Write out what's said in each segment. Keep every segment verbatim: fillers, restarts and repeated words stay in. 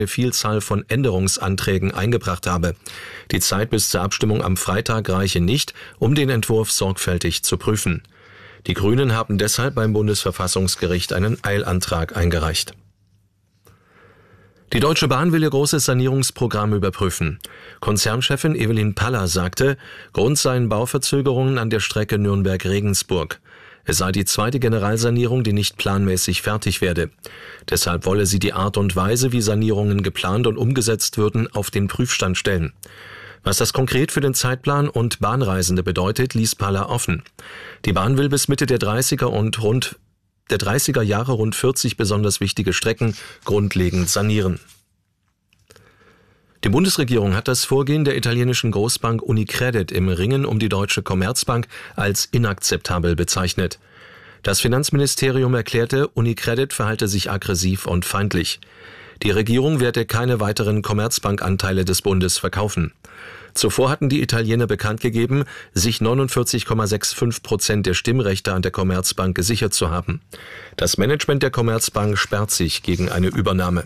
eine Vielzahl von Änderungsanträgen eingebracht habe. Die Zeit bis zur Abstimmung am Freitag reiche nicht, um den Entwurf sorgfältig zu prüfen. Die Grünen haben deshalb beim Bundesverfassungsgericht einen Eilantrag eingereicht. Die Deutsche Bahn will ihr großes Sanierungsprogramm überprüfen. Konzernchefin Evelyn Paller sagte, Grund seien Bauverzögerungen an der Strecke Nürnberg-Regensburg. Es sei die zweite Generalsanierung, die nicht planmäßig fertig werde. Deshalb wolle sie die Art und Weise, wie Sanierungen geplant und umgesetzt würden, auf den Prüfstand stellen. Was das konkret für den Zeitplan und Bahnreisende bedeutet, ließ Paller offen. Die Bahn will bis Mitte der dreißiger und rund der dreißiger Jahre rund vierzig besonders wichtige Strecken grundlegend sanieren. Die Bundesregierung hat das Vorgehen der italienischen Großbank Unicredit im Ringen um die Deutsche Commerzbank als inakzeptabel bezeichnet. Das Finanzministerium erklärte, Unicredit verhalte sich aggressiv und feindlich. Die Regierung werde keine weiteren Commerzbank-Anteile des Bundes verkaufen. Zuvor hatten die Italiener bekannt gegeben, sich neunundvierzig Komma fünfundsechzig Prozent der Stimmrechte an der Commerzbank gesichert zu haben. Das Management der Commerzbank sperrt sich gegen eine Übernahme.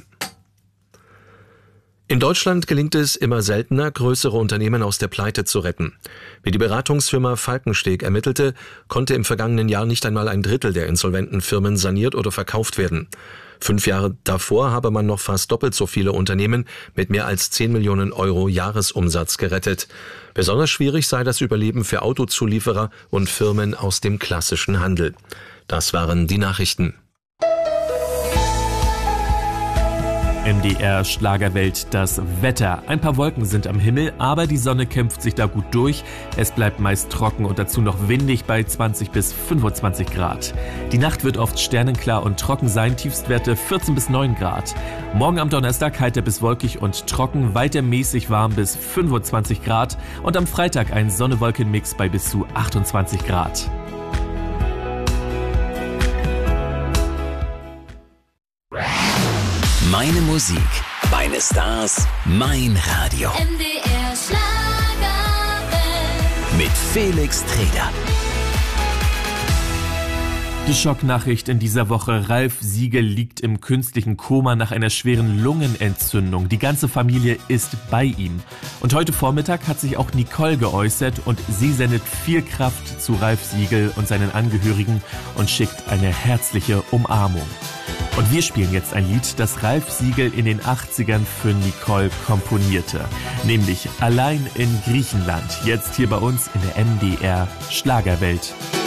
In Deutschland gelingt es immer seltener, größere Unternehmen aus der Pleite zu retten. Wie die Beratungsfirma Falkensteg ermittelte, konnte im vergangenen Jahr nicht einmal ein Drittel der insolventen Firmen saniert oder verkauft werden. Fünf Jahre davor habe man noch fast doppelt so viele Unternehmen mit mehr als zehn Millionen Euro Jahresumsatz gerettet. Besonders schwierig sei das Überleben für Autozulieferer und Firmen aus dem klassischen Handel. Das waren die Nachrichten. M D R Schlagerwelt, das Wetter. Ein paar Wolken sind am Himmel, aber die Sonne kämpft sich da gut durch. Es bleibt meist trocken und dazu noch windig bei zwanzig bis fünfundzwanzig Grad. Die Nacht wird oft sternenklar und trocken sein, Tiefstwerte vierzehn bis neun Grad. Morgen am Donnerstag heiter bis wolkig und trocken, weiter mäßig warm bis fünfundzwanzig Grad und am Freitag ein Sonne-Wolken-Mix bei bis zu achtundzwanzig Grad. Meine Musik, meine Stars, mein Radio. M D R Schlagerwelt. Mit Felix Treder. Die Schocknachricht in dieser Woche. Ralf Siegel liegt im künstlichen Koma nach einer schweren Lungenentzündung. Die ganze Familie ist bei ihm. Und heute Vormittag hat sich auch Nicole geäußert und sie sendet viel Kraft zu Ralf Siegel und seinen Angehörigen und schickt eine herzliche Umarmung. Und wir spielen jetzt ein Lied, das Ralf Siegel in den achtzigern für Nicole komponierte. Nämlich Allein in Griechenland. Jetzt hier bei uns in der M D R Schlagerwelt.